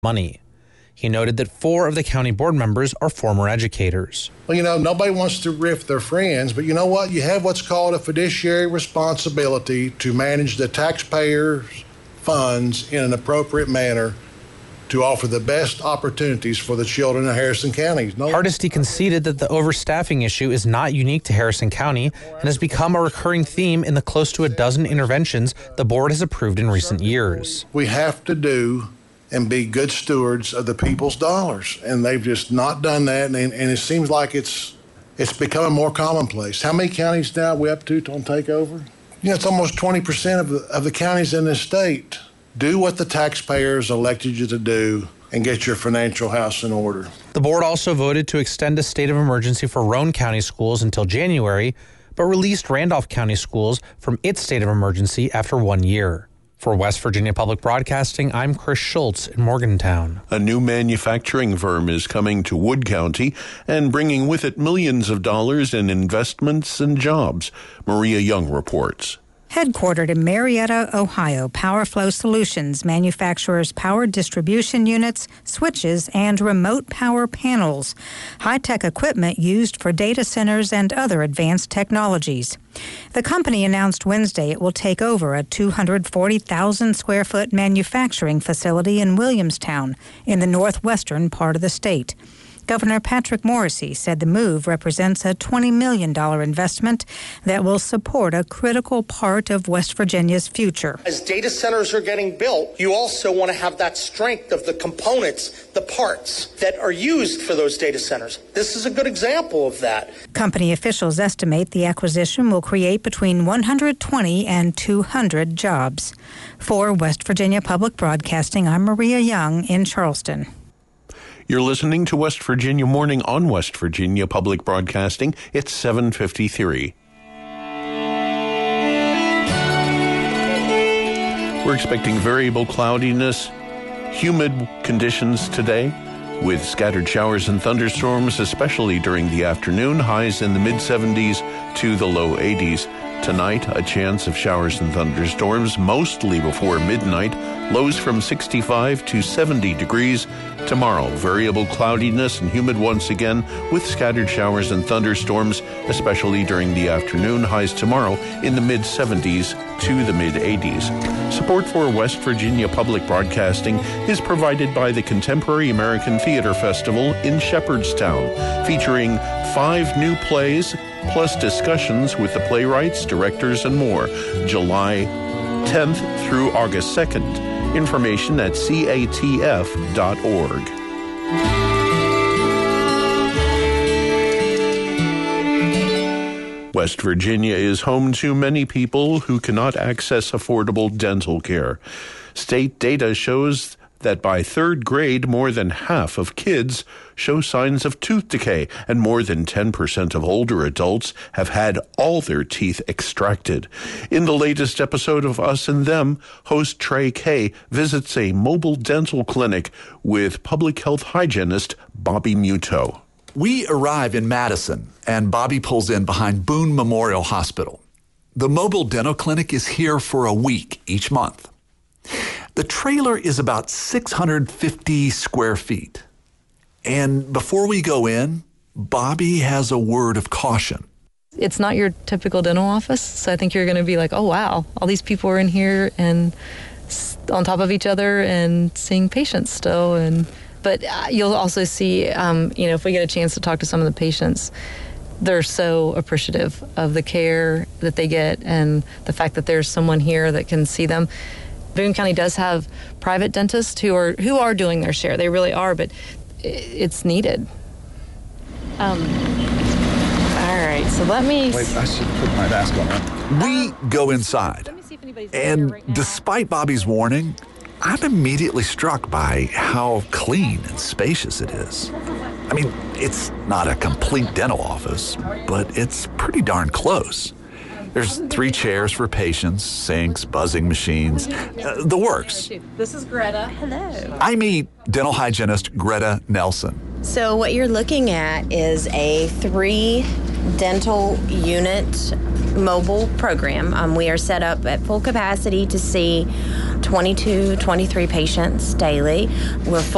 money. He noted that 4 of the county board members are former educators. Well, nobody wants to riff their friends, but you know what? You have what's called a fiduciary responsibility to manage the taxpayers' funds in an appropriate manner to offer the best opportunities for the children in Harrison County. Hardesty conceded that the overstaffing issue is not unique to Harrison County and has become a recurring theme in the close to a dozen interventions the board has approved in recent years. We have to do and be good stewards of the people's dollars, and they've just not done that, and it seems like it's becoming more commonplace. How many counties now are we up to on takeover? It's almost 20% of the counties in this state. Do what the taxpayers elected you to do and get your financial house in order. The board also voted to extend a state of emergency for Roane County schools until January, but released Randolph County schools from its state of emergency after 1 year. For West Virginia Public Broadcasting, I'm Chris Schultz in Morgantown. A new manufacturing firm is coming to Wood County and bringing with it millions of dollars in investments and jobs. Maria Young reports. Headquartered in Marietta, Ohio, PowerFlow Solutions manufactures power distribution units, switches, and remote power panels, high-tech equipment used for data centers and other advanced technologies. The company announced Wednesday it will take over a 240,000-square-foot manufacturing facility in Williamstown in the northwestern part of the state. Governor Patrick Morrisey said the move represents a $20 million investment that will support a critical part of West Virginia's future. As data centers are getting built, you also want to have that strength of the components, the parts that are used for those data centers. This is a good example of that. Company officials estimate the acquisition will create between 120 and 200 jobs. For West Virginia Public Broadcasting, I'm Maria Young in Charleston. You're listening to West Virginia Morning on West Virginia Public Broadcasting. It's 7:53. We're expecting variable cloudiness, humid conditions today, with scattered showers and thunderstorms, especially during the afternoon. Highs in the mid-70s to the low 80s. Tonight, a chance of showers and thunderstorms, mostly before midnight. Lows from 65 to 70 degrees. Tomorrow, variable cloudiness and humid once again, with scattered showers and thunderstorms, especially during the afternoon. Highs tomorrow in the mid-70s to the mid-80s. Support for West Virginia Public Broadcasting is provided by the Contemporary American Theater Festival in Shepherdstown, featuring 5 new plays, plus discussions with the playwrights, directors, and more, July 10th through August 2nd. Information at catf.org. West Virginia is home to many people who cannot access affordable dental care. State data shows that by 3rd grade, more than half of kids show signs of tooth decay, and more than 10% of older adults have had all their teeth extracted. In the latest episode of Us and Them, host Trey Kay visits a mobile dental clinic with public health hygienist Bobby Muto. We arrive in Madison, and Bobby pulls in behind Boone Memorial Hospital. The mobile dental clinic is here for a week each month. The trailer is about 650 square feet. And before we go in, Bobby has a word of caution. It's not your typical dental office, so I think you're going to be like, oh, wow, all these people are in here and on top of each other and seeing patients still. But you'll also see, if we get a chance to talk to some of the patients, they're so appreciative of the care that they get and the fact that there's someone here that can see them. Boone County does have private dentists who are doing their share. They really are, but it's needed. All right, so let me... Wait, I should put my mask on. We go inside, and despite Bobby's warning, I'm immediately struck by how clean and spacious it is. I mean, it's not a complete dental office, but it's pretty darn close. There's 3 chairs for patients, sinks, buzzing machines, the works. This is Greta. Hello. I meet dental hygienist Greta Nelson. So what you're looking at is a 3 dental unit mobile program. We are set up at full capacity to see 22, 23 patients daily. We're full